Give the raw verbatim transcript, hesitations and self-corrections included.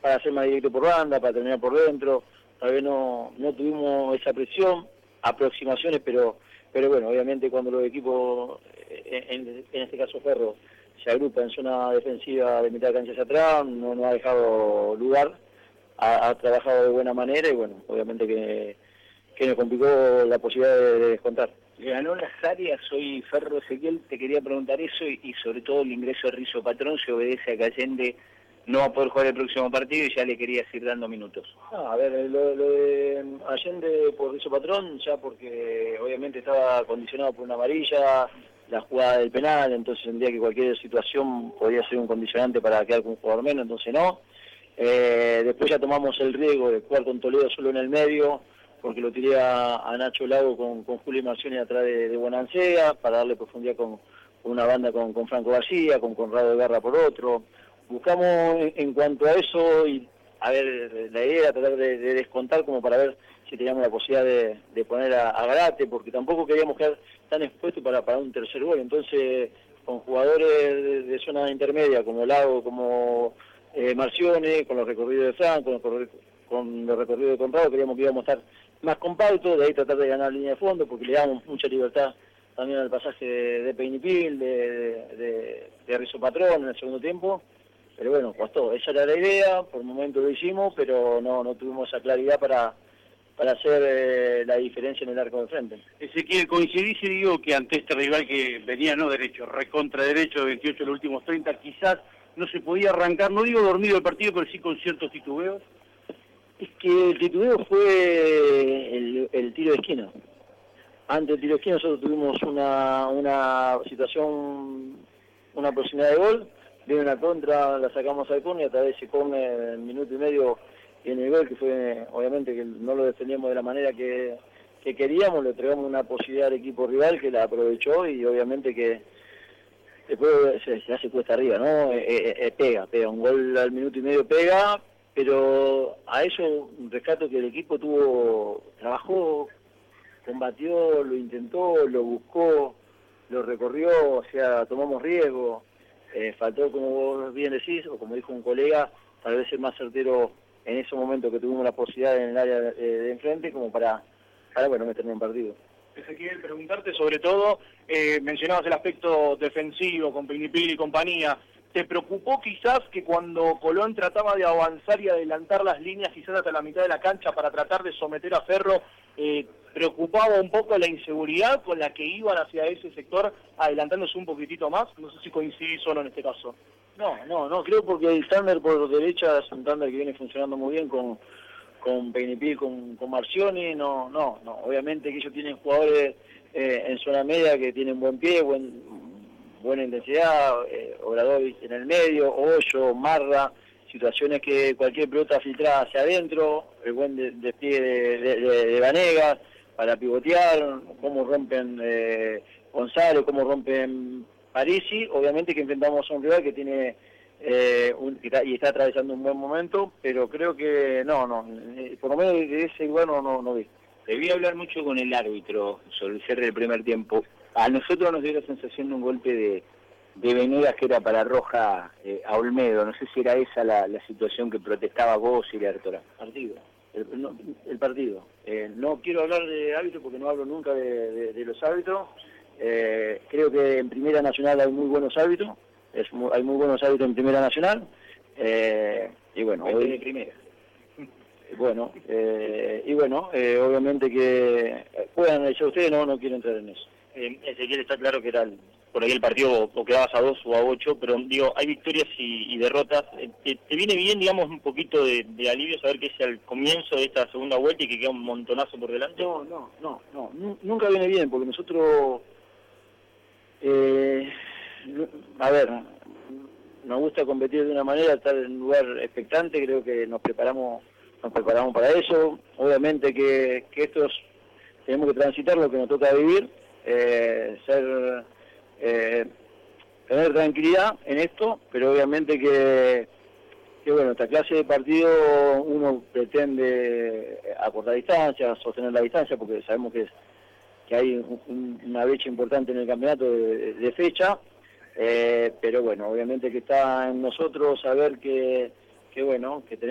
para ser más directo por banda, para terminar por dentro. Tal vez no, no tuvimos esa presión, aproximaciones, pero pero bueno, obviamente cuando los equipos, en, en este caso Ferro, se agrupa en zona defensiva de mitad de cancha hacia atrás, no nos ha dejado lugar, ha, ha trabajado de buena manera y bueno, obviamente que, que nos complicó la posibilidad de, de descontar. Ganó las áreas hoy Ferro. Ezequiel, te quería preguntar eso y, y sobre todo el ingreso de Rizzo Patrón se obedece a que Allende no va a poder jugar el próximo partido y ya le querías ir dando minutos. No, a ver, lo, lo de Allende por Rizzo Patrón, ya porque obviamente estaba condicionado por una amarilla, la jugada del penal, entonces entendía que cualquier situación podía ser un condicionante para quedar con un jugador menos, entonces no. Eh, después ya tomamos el riesgo de jugar con Toledo solo en el medio, porque lo tiré a, a Nacho Lago con, con Julio Marcioni atrás de, de Bonancea, para darle profundidad con, con una banda con, con Franco García, con Conrado de Guerra por otro. Buscamos en, en cuanto a eso, y a ver, la idea era tratar de, de descontar como para ver si teníamos la posibilidad de, de poner a, a Garate, porque tampoco queríamos quedar tan expuestos para, para un tercer gol. Entonces, con jugadores de, de zona intermedia, como Lago, como eh, Marcioni, con los recorridos de Franco, con los, con los recorridos de Conrado, queríamos que íbamos a estar más compactos, de ahí tratar de ganar línea de fondo, porque le damos mucha libertad también al pasaje de, de Peñipil, de, de, de, de Rizzo Patrón en el segundo tiempo. Pero bueno, costó, esa era la idea, por el momento lo hicimos, pero no, no tuvimos esa claridad para, para hacer eh, la diferencia en el arco de frente. Ezequiel, coincidís y digo que ante este rival que venía no derecho, recontra derecho de veintiocho en los últimos treinta, quizás no se podía arrancar, no digo dormido el partido, pero sí con ciertos titubeos. Es que el titubeo fue el, el tiro de esquina. Antes del tiro de esquina nosotros tuvimos una, una situación, una posibilidad de gol, viene una contra, la sacamos al córner y a través de ese córner en minuto y medio viene el gol, que fue obviamente que no lo defendíamos de la manera que, que queríamos, le entregamos una posibilidad al equipo rival que la aprovechó y obviamente que después se, se hace cuesta arriba, ¿no? Eh, eh, eh, pega, pega, un gol al minuto y medio pega, pero a eso rescato que el equipo tuvo, trabajó, combatió, lo intentó, lo buscó, lo recorrió, o sea, tomamos riesgo, eh, faltó, como vos bien decís, o como dijo un colega, tal vez ser más certero en ese momento que tuvimos la posibilidad en el área de, de enfrente, como para, para bueno, meternos en partido. Ezequiel, preguntarte sobre todo, eh, mencionabas el aspecto defensivo con Peñipil y compañía. ¿Te preocupó quizás que cuando Colón trataba de avanzar y adelantar las líneas quizás hasta la mitad de la cancha para tratar de someter a Ferro, eh, preocupaba un poco la inseguridad con la que iban hacia ese sector adelantándose un poquitito más? No sé si coincidís o no en este caso. No, no, no, creo porque el tándem por derecha es un tándem que viene funcionando muy bien con, con Peñipil, con, con Marcioni, no, no, no, obviamente que ellos tienen jugadores eh, en zona media que tienen buen pie, buen buena intensidad, eh, Obradovic en el medio, Hoyo, Marra, situaciones que cualquier pelota filtrada hacia adentro, el buen de, despliegue de, de, de, de Vanegas para pivotear, cómo rompen eh, Gonzalo, cómo rompen Parisi, obviamente que enfrentamos a un rival que tiene eh, un, y está atravesando un buen momento, pero creo que no, no, eh, por lo menos de ese lugar no, no, no vi. Debí hablar mucho con el árbitro sobre el cierre del primer tiempo. A nosotros nos dio la sensación de un golpe de, de Venegas que era para Roja eh, a Olmedo. No sé si era esa la, la situación que protestaba vos y Lertora. Partido, el, no, el partido. Eh, no quiero hablar de árbitro porque no hablo nunca de, de, de los árbitros. Eh, creo que en Primera Nacional hay muy buenos árbitros. Es muy, hay muy buenos árbitros en Primera Nacional. Eh, y bueno, hoy hoy de primera. Bueno, eh, y bueno, eh, obviamente que puedan analizar ustedes, no, no quiero entrar en eso. Eh, Ezequiel, está claro que era el, por ahí el partido o quedabas a dos o a ocho, pero digo, hay victorias y, y derrotas. ¿Te, ¿Te viene bien, digamos, un poquito de, de alivio saber que es el comienzo de esta segunda vuelta y que queda un montonazo por delante? No, no, no, no, nunca viene bien, porque nosotros, eh, a ver, nos gusta competir de una manera, estar en un lugar expectante, creo que nos preparamos nos preparamos para eso. Obviamente que, que estos tenemos que transitar lo que nos toca vivir, eh, ser eh, tener tranquilidad en esto, pero obviamente que, que bueno, esta clase de partido uno pretende acortar distancias, sostener la distancia, porque sabemos que, que hay un, una brecha importante en el campeonato de, de fecha, eh, pero bueno, obviamente que está en nosotros saber que, que bueno, que tenemos